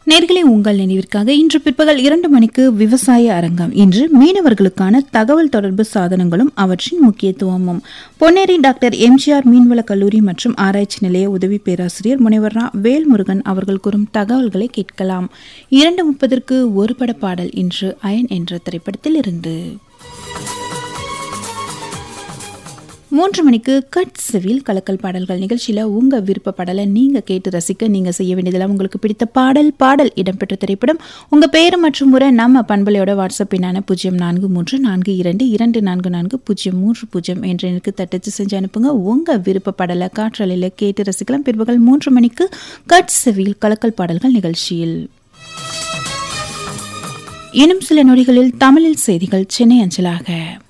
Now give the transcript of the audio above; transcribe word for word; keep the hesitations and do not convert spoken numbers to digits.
நேர்களே, உங்கள் நினைவிற்காக இன்று பிற்பகல் இரண்டு மணிக்கு விவசாய அரங்கம். இன்று மீனவர்களுக்கான தகவல் தொடர்பு சாதனங்களும் அவற்றின் முக்கியத்துவமும். பொன்னேரி டாக்டர் எம்ஜிஆர் மீன்வள கல்லூரி மற்றும் ஆராய்ச்சி நிலைய உதவி பேராசிரியர் முனைவர் ரா. வேல்முருகன் அவர்கள் கூறும் தகவல்களை கேட்கலாம். இரண்டு முப்பதற்கு ஒரு பட பாடல். இன்று அயன் என்ற திரைப்படத்தில் இருந்து. மூன்று மணிக்கு கட் செவில் கலக்கல் பாடல்கள் நிகழ்ச்சியில் உங்கள் விருப்ப பாடலை நீங்கள் கேட்டு ரசிக்க நீங்கள் செய்ய வேண்டியதெல்லாம் உங்களுக்கு பிடித்த பாடல் பாடல் இடம்பெற்ற திரைப்படம் உங்கள் பெயர் மற்றும் முறை நம்ம பண்பலையோட வாட்ஸ்அப் எண்ணான பூஜ்ஜியம் நான்கு மூன்று நான்கு இரண்டு இரண்டு நான்கு நான்கு பூஜ்ஜியம் மூன்று பூஜ்ஜியம் என்ற எனக்கு தட்டச்சு செஞ்சு அனுப்புங்க. உங்கள் விருப்ப பாடலை காற்றலையில் கேட்டு ரசிக்கலாம். பிற்பகல் மூன்று மணிக்கு கட் செவில் கலக்கல் பாடல்கள் நிகழ்ச்சியில் இன்னும் சில நொடிகளில் தமிழில் செய்திகள் சென்னை அஞ்சலாக.